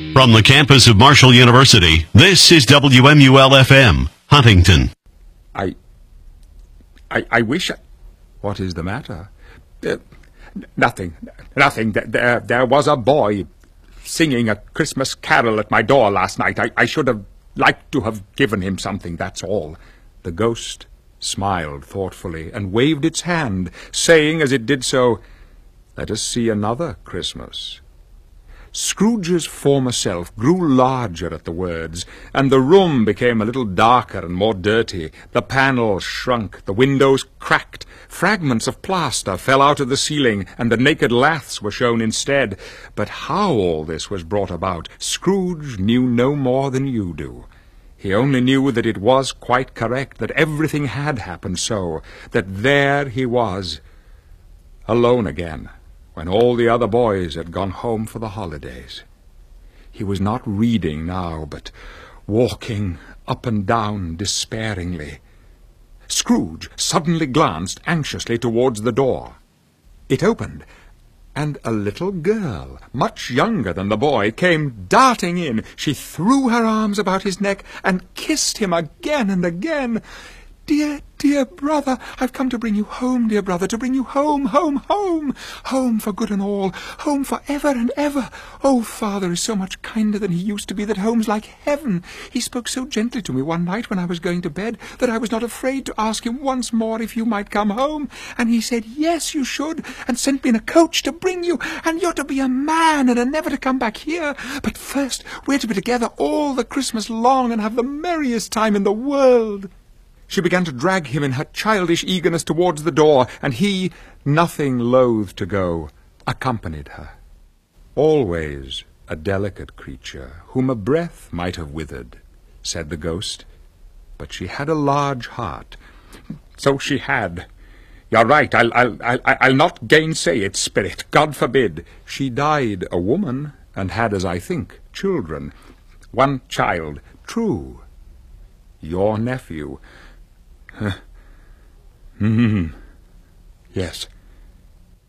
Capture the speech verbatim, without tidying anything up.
From the campus of Marshall University, this is W M U L F M, Huntington. I... I, I wish I... What is the matter? Uh, nothing. Nothing. There, there was a boy singing a Christmas carol at my door last night. I, I should have liked to have given him something, that's all. The ghost smiled thoughtfully and waved its hand, saying as it did so, "Let us see another Christmas." Scrooge's former self grew larger at the words, and the room became a little darker and more dirty. The panels shrunk, the windows cracked, fragments of plaster fell out of the ceiling, and the naked laths were shown instead. But how all this was brought about, Scrooge knew no more than you do. He only knew that it was quite correct, that everything had happened so, that there he was, alone again, when all the other boys had gone home for the holidays. He was not reading now, but walking up and down despairingly. Scrooge suddenly glanced anxiously towards the door. It opened, and a little girl, much younger than the boy, came darting in. She threw her arms about his neck and kissed him again and again. "Dear, dear brother, I've come to bring you home, dear brother, to bring you home, home, home, home for good and all, home for ever and ever. Oh, father is so much kinder than he used to be that home's like heaven. He spoke so gently to me one night when I was going to bed that I was not afraid to ask him once more if you might come home. And he said, yes, you should, and sent me in a coach to bring you, and you're to be a man and are never to come back here. But first, we're to be together all the Christmas long and have the merriest time in the world." She began to drag him in her childish eagerness towards the door, and he, nothing loath to go, accompanied her. "Always a delicate creature, whom a breath might have withered," said the ghost. "But she had a large heart." "So she had. You're right. I'll, I'll, I'll, I'll not gainsay it, spirit. God forbid. She died a woman, and had, as I think, children. One child, true. Your nephew. Hmm. Yes.